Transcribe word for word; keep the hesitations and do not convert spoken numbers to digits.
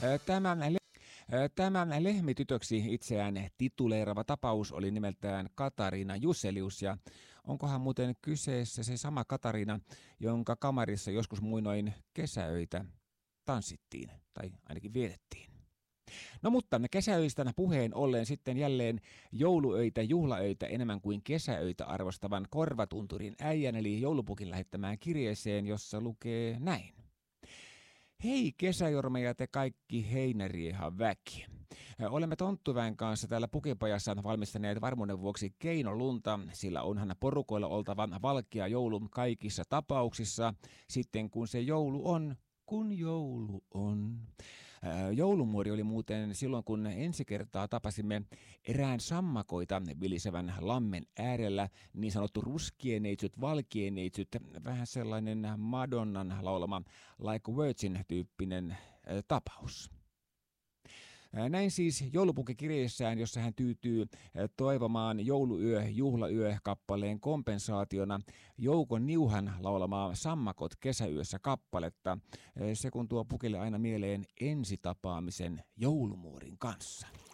Tämä, tämä lehmitytöksi itseään tituleerava tapaus oli nimeltään Katariina Jusselius, ja onkohan muuten kyseessä se sama Katariina, jonka kamarissa joskus muinoin kesäöitä tanssittiin, tai ainakin vietettiin. No mutta kesäöistä puheen ollen sitten jälleen jouluöitä, juhlaöitä enemmän kuin kesäöitä arvostavan Korvatunturin äijän eli joulupukin lähettämään kirjeeseen, jossa lukee näin. Hei kesäjormeja te kaikki heinäriehan väki. Olemme Tonttuväen kanssa täällä Pukipajassa valmistaneet varmuuden vuoksi keinolunta, sillä onhan porukoilla oltava valkea joulu kaikissa tapauksissa, sitten kun se joulu on, kun joulu on. Joulumuori oli muuten silloin, kun ensi kertaa tapasimme erään sammakoita vilisevän lammen äärellä, niin sanottu ruskieneitsyt, valkieneitsyt, vähän sellainen Madonnan laulama Like a Virgin-tyyppinen tapaus. Näin siis joulupukki kirjeessään, jossa hän tyytyy toivomaan jouluyö, juhlayö kappaleen kompensaationa Joukon Niuhan laulamaa Sammakot kesäyössä kappaletta. Se kun tuo pukille aina mieleen ensitapaamisen joulumuorin kanssa.